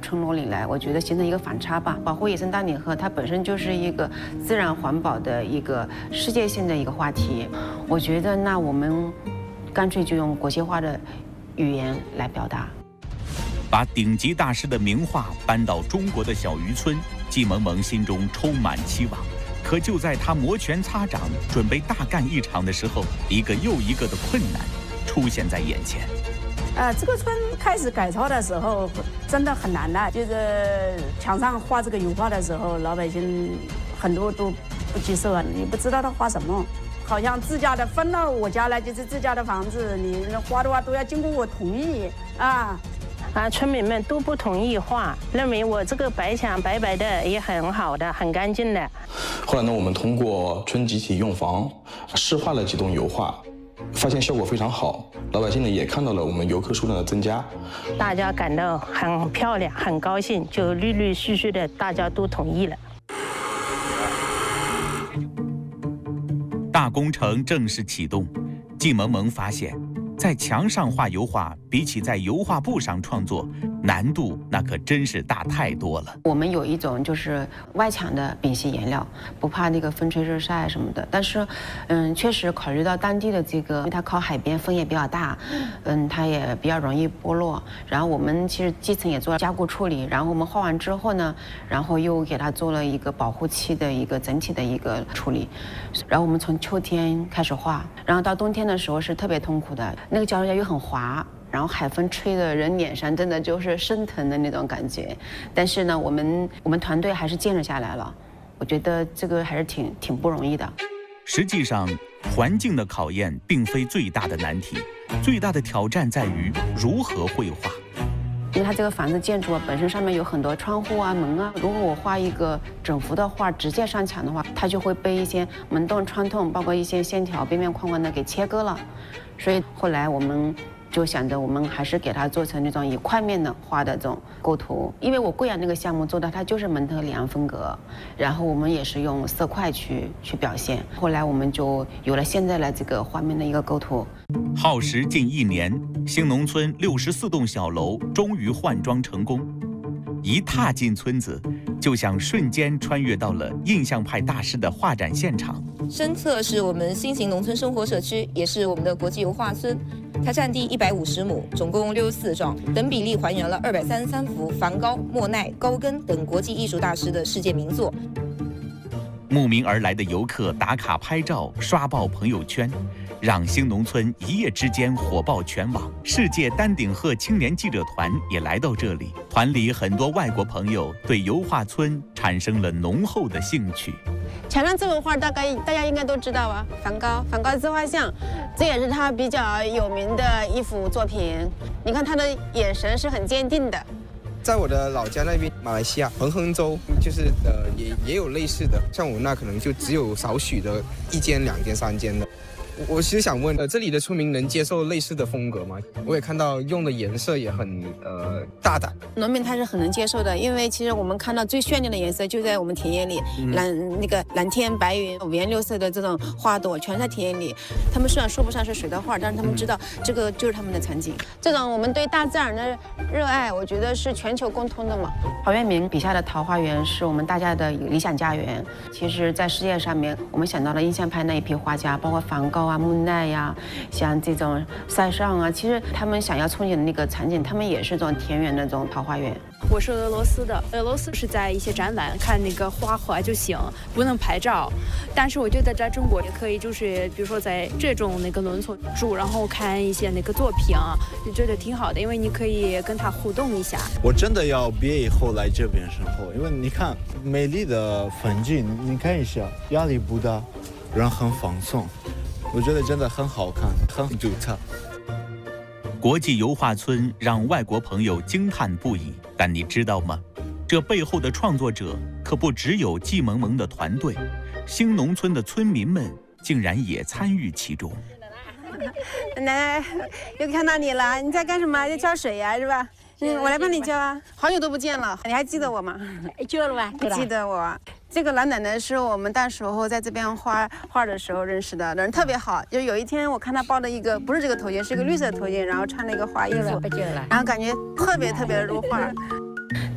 承诺里来，我觉得形成一个反差吧。保护野生丹顶鹤，它本身就是一个自然环保的一个世界性的一个话题。我觉得那我们干脆就用国际化的语言来表达。 把顶级大师的名画搬到中国的小渔村，季萌萌心中充满期望。可就在他摩拳擦掌，准备大干一场的时候，一个又一个的困难出现在眼前。 这个村开始改造的时候真的很难的，就是墙上画这个油画的时候，老百姓很多都不接受啊，你不知道他画什么。好像自家的分到我家来就是自家的房子，你画的话都要经过我同意啊。 村民们都不同意画，认为我这个白墙白白的也很好的，很干净的。 后来呢，我们通过村集体用房试画了几栋油画，发现效果非常好，老百姓呢也看到了我们游客数量的增加， 大家感到很漂亮，很高兴，就陆陆续续的大家都同意了。 大工程正式启动，季萌萌发现，在墙上画油画，比起在油画布上创作，难度那可真是大太多了。 我们有一种就是外墙的丙烯颜料，不怕那个风吹日晒什么的。但是，确实考虑到当地的这个，因为它靠海边，风也比较大，它也比较容易剥落。然后我们其实基层也做了加固处理，然后我们画完之后呢，然后又给它做了一个保护期的一个整体的一个处理。然后我们从秋天开始画，然后到冬天的时候是特别痛苦的，那个脚手架又很滑。然后海风吹的人脸上真的就是生疼的那种感觉，但是呢，我们团队还是坚持下来了，我觉得这个还是挺不容易的。 实际上，环境的考验并非最大的难题，最大的挑战在于如何绘画。 因为它这个房子建筑本身上面有很多窗户啊、门啊，如果我画一个整幅的画直接上墙的话，它就会被一些门洞、窗洞，包括一些线条边边框框的给切割了。所以后来我们就想着我们还是给它做成那种以块面的画的这种构图，因为我贵阳那个项目做的它就是蒙特里昂风格，然后我们也是用色块去表现，后来我们就有了现在的这个画面的一个构图。 耗时近1年，兴农村64栋小楼终于换装成功。一踏进村子，就像瞬间穿越到了印象派大师的画展现场。 深侧是我们新型农村生活社区，也是我们的国际油画村。它占地150亩，总共64幢，等比例还原了233幅梵高、莫奈、高更等国际艺术大师的世界名作。 慕名而来的游客打卡拍照，刷爆朋友圈，让兴农村一夜之间火爆全网。世界丹顶鹤青年记者团也来到这里，团里很多外国朋友对油画村产生了浓厚的兴趣。 墙上这幅画大家应该都知道吧？梵高自画像，这也是他比较有名的一幅作品。你看他的眼神是很坚定的。 在我的老家那边，马来西亚彭亨州，就是也有类似的，像我们那可能就只有少许的1间、2间、3间的。我其实想问，这里的村民能接受类似的风格吗？我也看到用的颜色也很大胆。 农民他是很能接受的，因为其实我们看到最绚丽的颜色就在我们田野里，蓝天白云、五颜六色的这种花朵全在田野里。他们虽然说不上是谁的画，但是他们知道这个就是他们的场景。这种我们对大自然的热爱，我觉得是全球共通的嘛。 陶渊明笔下的桃花源是我们大家的理想家园。其实，在世界上面，我们想到了印象派那一批画家，包括梵高啊、莫奈呀，像这种塞尚啊，其实他们想要憧憬的那个场景，他们也是这种田园的这种桃花源。 我是俄罗斯的，俄罗斯是在一些展览看那个花火就行，不能拍照。但是我觉得在中国也可以，就是比如说在这种那个农村住，然后看一些那个作品，就觉得挺好的，因为你可以跟他互动一下。 我真的要毕业以后来这边生活，因为你看美丽的风景，你看一下，压力不大，人很放松。我觉得真的很好看，很独特。 国际油画村让外国朋友惊叹不已，但你知道吗？这背后的创作者可不只有季萌萌的团队，兴农村的村民们竟然也参与其中。 奶奶又看到你了，你在干什么？在浇水呀，是吧？我来帮你浇啊。好久都不见了，你还记得我吗？ 记得吧？ 记得我。这个老奶奶是我们那时候在这边画的时候认识的，人特别好。就有一天我看她包的一个不是这个头巾，是一个绿色的头巾，然后穿了一个花衣服，然后感觉特别的如画。